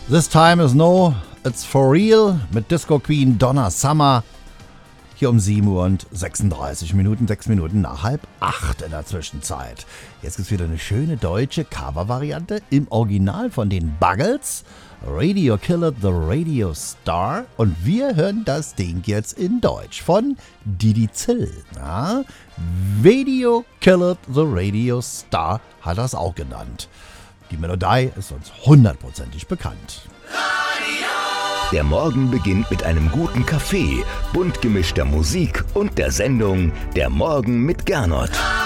This Time Is No, It's For Real mit Disco Queen Donna Summer. Hier um 7 Uhr und 36 Minuten, 6 Minuten nach 7:30 in der Zwischenzeit. Jetzt gibt es wieder eine schöne deutsche Cover-Variante im Original von den Buggles. Radio Killed the Radio Star. Und wir hören das Ding jetzt in Deutsch von Didi Zill. Ja? Radio Killed the Radio Star hat er es auch genannt. Die Melodie ist uns hundertprozentig bekannt. Der Morgen beginnt mit einem guten Kaffee, bunt gemischter Musik und der Sendung Der Morgen mit Gernot.